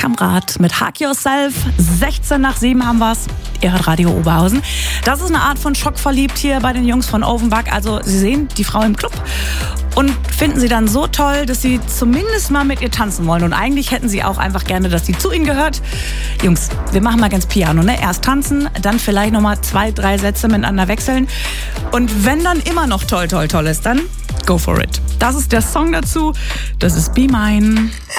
Kamrat mit Hug Yourself. 16:06 haben wir's. Ihr hört Radio Oberhausen. Das ist eine Art von Schockverliebt hier bei den Jungs von Offenbach. Also Sie sehen die Frau im Club und finden sie dann so toll, dass sie zumindest mal mit ihr tanzen wollen. Und eigentlich hätten sie auch einfach gerne, dass sie zu ihnen gehört. Jungs, wir machen mal ganz Piano, ne? Erst tanzen, dann vielleicht nochmal 2, 3 Sätze miteinander wechseln. Und wenn dann immer noch toll ist, dann go for it. Das ist der Song dazu. Das ist Be Mine.